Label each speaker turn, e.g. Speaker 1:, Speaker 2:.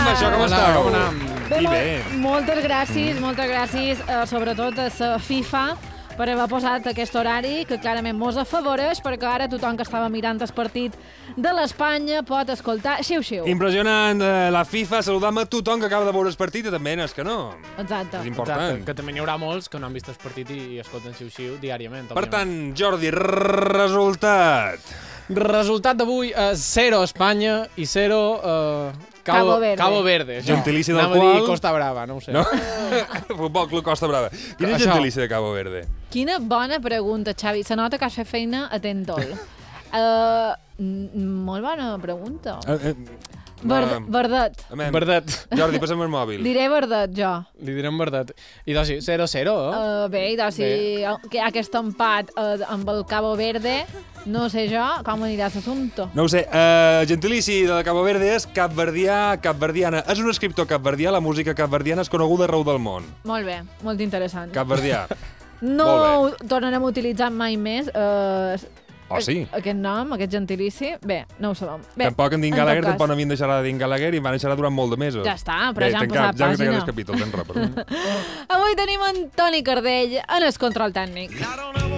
Speaker 1: això com estàu?
Speaker 2: Moltes gràcies, sobretot a la FIFA, per haver posat aquest horari, que clarament mos afavoreix, perquè ara tothom que estava mirant el partit de l'Espanya pot escoltar xiu-xiu.
Speaker 1: Impressionant, la FIFA saludant a tothom que acaba de veure el partit i també és que no.
Speaker 2: Exacte.
Speaker 1: És important.
Speaker 3: Exacte, que també n'hi haurà molts que no han vist el partit i escolten xiu-xiu diàriament.
Speaker 1: Per tant, Jordi, resultat.
Speaker 3: Resultat d'avui, 0 Espanya i 0
Speaker 2: Cabo Verde.
Speaker 3: Cabo Verde.
Speaker 1: Gentilici del
Speaker 3: qual...
Speaker 1: qual...
Speaker 3: Anava a dir Costa Brava, no ho sé.
Speaker 1: No? Futbol Club Costa Brava. Quin és gentilici de Cabo Verde?
Speaker 2: Quina bona pregunta, Xavi. Se nota que has fet feina atentol. Molt bona pregunta. Verdet.
Speaker 3: Verdet.
Speaker 1: Jordi, passa'm el mòbil.
Speaker 2: Diré verdet, jo.
Speaker 3: Li direm verdet. I doncs sí, 0-0,
Speaker 2: Bé, i doncs si que hi ha aquest empat amb el Cabo Verde, no sé jo com anirà l'assumpte.
Speaker 1: No ho sé. Gentilici de Cabo Verde és capverdià, capverdiana. És un escriptor capverdià, la música capverdiana és coneguda arreu del món.
Speaker 2: Molt bé, molt interessant.
Speaker 1: Capverdià.
Speaker 2: No ho tornarem a utilitzar mai més.
Speaker 1: Sí?
Speaker 2: Aquest nom, aquest gentilici, bé, no ho sabem. Bé,
Speaker 1: tampoc en Dean Gallagher tampoc n'havien deixat de Dean Gallagher i van deixar durant molt de mesos.
Speaker 2: Ja està, però ja han passat
Speaker 1: pàgina. Ja
Speaker 2: pàgina.
Speaker 1: el capítol, ben ràpid.
Speaker 2: Avui tenim en Toni Cardell en el control tècnic.